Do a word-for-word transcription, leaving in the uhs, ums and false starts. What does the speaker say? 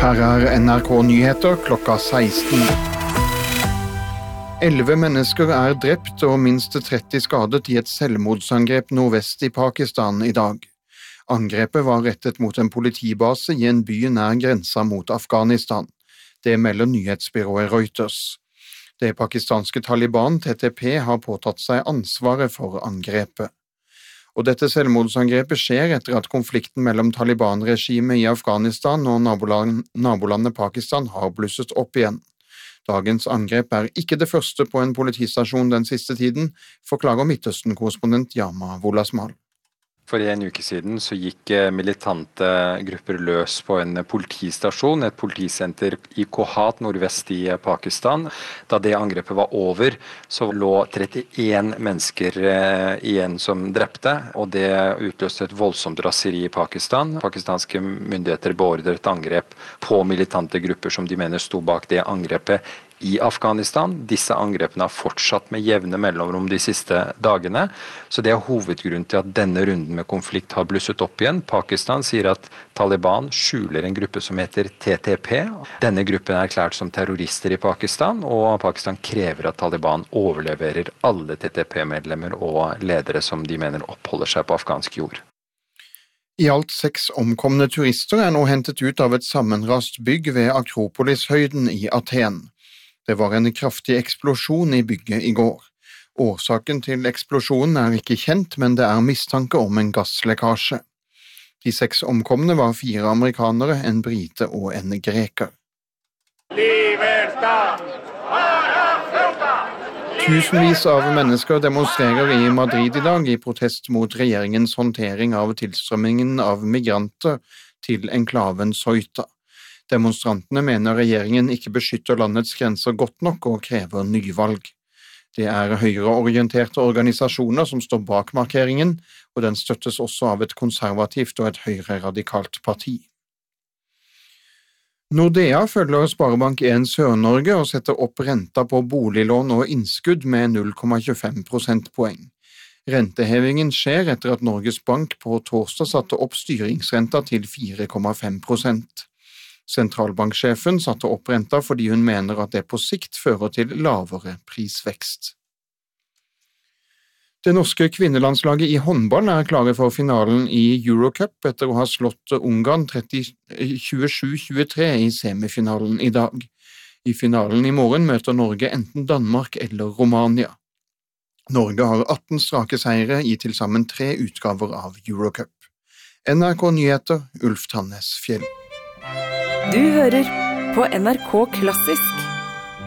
Her er N R K-nyheter klokka seksten. Elleve mennesker er drept og minst tretti skadet i et selvmordsangrep nordvest i Pakistan i dag. Angrepet var rettet mot en politibase i en by nær grensa mot Afghanistan. Det melder nyhetsbyrået Reuters. Det pakistanske Taliban, T T P, har påtatt seg ansvaret for angrepet. Og dette selvmordsangrepet skjer etter at konflikten mellom Taliban-regimet i Afghanistan og naboland, nabolandet Pakistan har blusset opp igjen. Dagens angrep er ikke det første på en politistasjon den siste tiden, forklarer Midtøsten-korrespondent Yama Wolasmal. For en uke siden så gikk militante grupper løs på en politistasjon, et politisenter i Kohat nordvest i Pakistan. Da det angrepet var over, så lå trettien mennesker igjen som drepte, og det utløste et voldsomt raseri i Pakistan. Pakistanske myndigheter beordret et angrep på militante grupper som de mener sto bak det angrepet i Afghanistan. Disse angrepene har fortsatt med jevne mellomrom de siste dagene, så det er hovedgrunnen til at denne runden med konflikt har blusset opp igjen. Pakistan sier at Taliban skjuler en gruppe som heter T T P. Denne gruppen er erklært som terrorister i Pakistan, og Pakistan krever at Taliban overleverer alle T T P-medlemmer og ledere som de mener oppholder seg på afghansk jord. I alt seks omkomne turister er nå hentet ut av et sammenrast bygg ved Akropolis-høyden i Aten. Det var en kraftig eksplosjon i bygget i går. Årsaken til eksplosjonen er ikke kjent, men det er mistanke om en gasslekkasje. De seks omkomne var fire amerikanere, en brite og en greker. Tusenvis av mennesker demonstrerer i Madrid i dag i protest mot regjeringens håndtering av tilstrømmingen av migranter til enklaven Ceuta. Demonstrantene mener regjeringen ikke beskytter landets grenser godt nok og krever nyvalg. Det er høyreorienterte organisasjoner som står bak markeringen, og den støttes også av et konservativt og et høyreradikalt parti. Nordea følger Sparebank en Sør-Norge og setter opp renta på boliglån og innskudd med null komma tjuefem prosentpoeng. Rentehevingen skjer etter at Norges Bank på torsdag satte opp styringsrenta til fire komma fem prosent. Sentralbanksjefen satte opp renta fordi hun mener at det på sikt fører til lavere prisvekst. Det norske kvinnelandslaget i håndball er klare for finalen i Eurocup etter å ha slått Ungarn tjuesju tjuetre i semifinalen i dag. I finalen i morgen møter Norge enten Danmark eller Romania. Norge har atten strake seire i til sammen tre utgaver av Eurocup. N R K-nyheter, Ulf Tannes Fjell. Du hører på N R K Klassisk.